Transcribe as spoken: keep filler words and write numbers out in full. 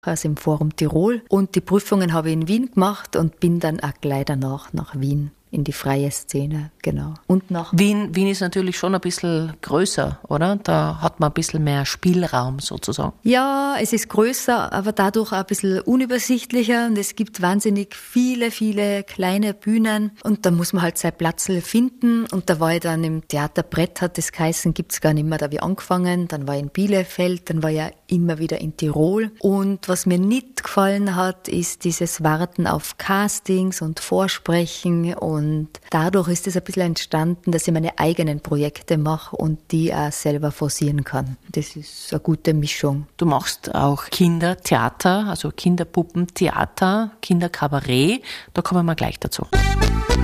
also im Forum Tirol. Und die Prüfungen habe ich in Wien gemacht und bin dann auch gleich danach nach Wien in die freie Szene, genau. Und nach Wien, Wien ist natürlich schon ein bisschen größer, oder? Da hat man ein bisschen mehr Spielraum sozusagen. Ja, es ist größer, aber dadurch auch ein bisschen unübersichtlicher und es gibt wahnsinnig viele, viele kleine Bühnen und da muss man halt sein Platzl finden und da war ich dann im Theater Brett, hat das geheißen, gibt's gar nicht mehr, da habe ich angefangen, dann war ich in Bielefeld, dann war ich ja immer wieder in Tirol und was mir nicht gefallen hat, ist dieses Warten auf Castings und Vorsprechen und Und dadurch ist es ein bisschen entstanden, dass ich meine eigenen Projekte mache und die auch selber forcieren kann. Das ist eine gute Mischung. Du machst auch Kindertheater, also Kinderpuppentheater, Kinderkabarett. Da kommen wir gleich dazu.